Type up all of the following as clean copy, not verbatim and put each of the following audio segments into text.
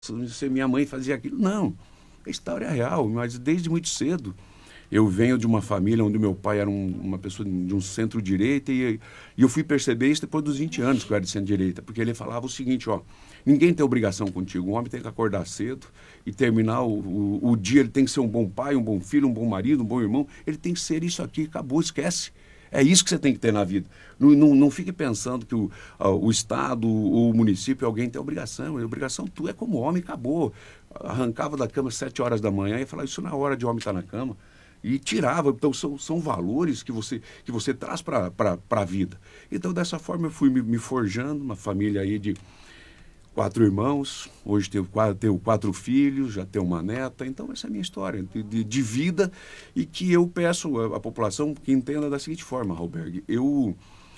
minha mãe fazia aquilo. Não, é história real, mas desde muito cedo. Eu venho de uma família onde meu pai era uma pessoa de um centro-direita e eu fui perceber isso depois dos 20 anos que eu era de centro-direita, porque ele falava o seguinte, ó, ninguém tem obrigação contigo, o homem tem que acordar cedo e terminar o dia, ele tem que ser um bom pai, um bom filho, um bom marido, um bom irmão, ele tem que ser isso aqui, acabou, esquece. É isso que você tem que ter na vida. Não fique pensando que o Estado, o município, alguém tem obrigação. A obrigação tu é como homem, acabou. Arrancava da cama às 7 horas da manhã e falava, isso não é hora de homem estar na cama. E tirava. Então, são valores que você traz para a vida. Então, dessa forma, eu fui me forjando, uma família aí de 4 irmãos, hoje tenho 4 filhos, já tenho uma neta. Então, essa é a minha história de vida e que eu peço à população que entenda da seguinte forma, Halberg. Eu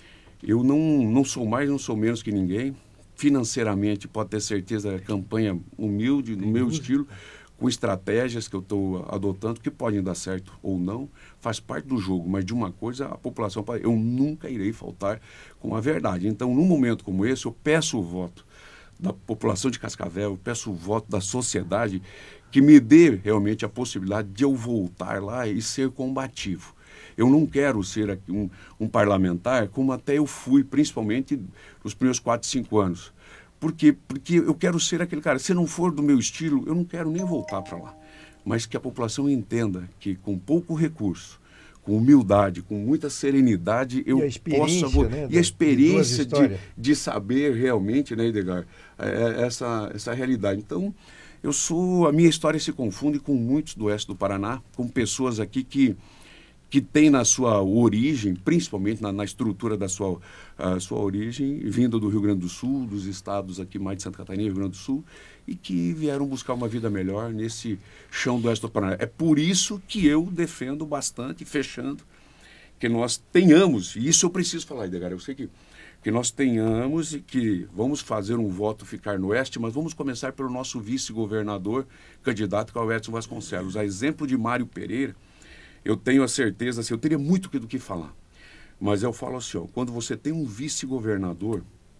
não sou mais, não sou menos que ninguém. Financeiramente, pode ter certeza, a campanha humilde, no meu estilo, com estratégias que eu estou adotando, que podem dar certo ou não, faz parte do jogo, mas de uma coisa a população, eu nunca irei faltar com a verdade. Então, num momento como esse, eu peço o voto da população de Cascavel, eu peço o voto da sociedade que me dê realmente a possibilidade de eu voltar lá e ser combativo. Eu não quero ser aqui um parlamentar como até eu fui, principalmente nos primeiros 4, 5 anos. Porque eu quero ser aquele cara, se não for do meu estilo, eu não quero nem voltar para lá. Mas que a população entenda que com pouco recurso, com humildade, com muita serenidade, eu possa... Né, e a experiência de saber realmente, né, Edgar, essa realidade. Então, a minha história se confunde com muitos do oeste do Paraná, com pessoas aqui que tem na sua origem, principalmente na estrutura da sua origem, vindo do Rio Grande do Sul, dos estados aqui mais de Santa Catarina e Rio Grande do Sul, e que vieram buscar uma vida melhor nesse chão do oeste do Paraná. É por isso que eu defendo bastante, fechando, que nós tenhamos, e isso eu preciso falar, Edgar, eu sei que nós tenhamos e que vamos fazer um voto ficar no oeste, mas vamos começar pelo nosso vice-governador, candidato, que é o Edson Vasconcelos. A exemplo de Mário Pereira, eu tenho a certeza, assim, eu teria muito do que falar, mas eu falo assim, ó, quando você tem um vice-governador,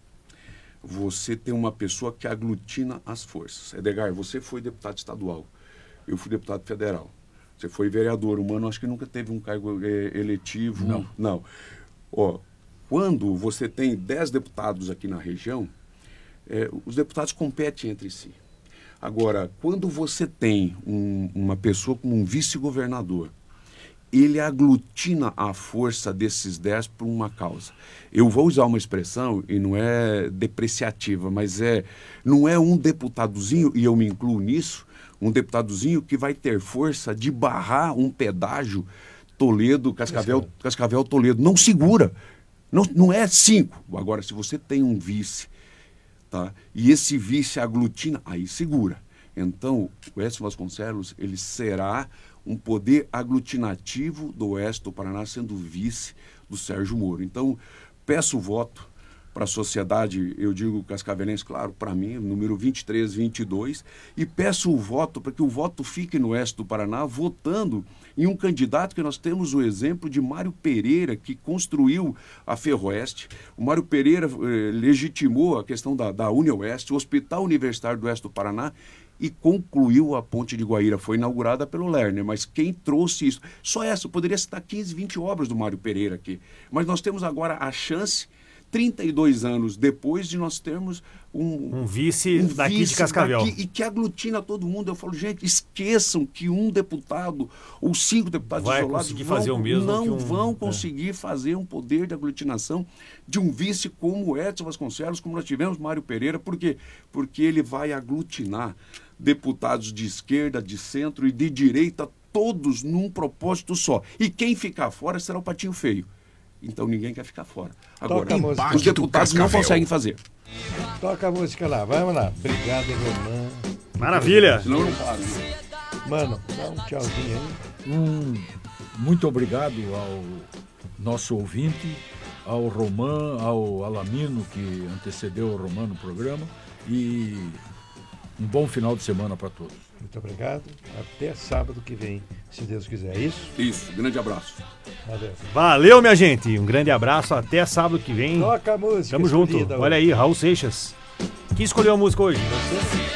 você tem uma pessoa que aglutina as forças. Edgar, você foi deputado estadual, eu fui deputado federal, você foi vereador, o Mano acho que nunca teve um cargo eletivo. Não. Ó, quando você tem 10 deputados aqui na região, os deputados competem entre si. Agora, quando você tem uma pessoa como um vice-governador, ele aglutina a força desses 10 por uma causa. Eu vou usar uma expressão, e não é depreciativa, mas não é um deputadozinho, e eu me incluo nisso, um deputadozinho que vai ter força de barrar um pedágio Cascavel-Toledo. Não segura. Não é 5. Agora, se você tem um vice, tá? E esse vice aglutina, aí segura. Então, o Edson Vasconcelos, ele será um poder aglutinativo do oeste do Paraná, sendo vice do Sérgio Moro. Então, peço o voto para a sociedade, eu digo cascavelense, claro, para mim, número 2322, e peço o voto para que o voto fique no oeste do Paraná, votando em um candidato que nós temos o exemplo de Mário Pereira, que construiu a Ferroeste. O Mário Pereira legitimou a questão da UniOeste, o Hospital Universitário do Oeste do Paraná, e concluiu a Ponte de Guaíra. Foi inaugurada pelo Lerner, mas quem trouxe isso? Só essa, eu poderia citar 15, 20 obras do Mário Pereira aqui. Mas nós temos agora a chance, 32 anos depois, de nós termos um vice daqui de Cascavel. E que aglutina todo mundo. Eu falo, gente, esqueçam que um deputado ou 5 deputados isolados não vão conseguir fazer um poder de aglutinação de um vice como o Edson Vasconcelos, como nós tivemos Mário Pereira. Por quê? Porque ele vai aglutinar deputados de esquerda, de centro e de direita, todos num propósito só. E quem ficar fora será o patinho feio. Então ninguém quer ficar fora. Agora, os deputados não conseguem fazer. Toca a música lá, vamos lá. Obrigado, Romã. Maravilha. Senão eu não paro. Mano, dá um tchauzinho aí. Muito obrigado ao nosso ouvinte, ao Romã, ao Alamino, que antecedeu o Romã no programa, e um bom final de semana para todos. Muito obrigado. Até sábado que vem, se Deus quiser. É isso? Isso. Grande abraço. Valeu, minha gente. Um grande abraço. Até sábado que vem. Toca a música. Tamo junto. Olha aí, Raul Seixas. Quem escolheu a música hoje? Você?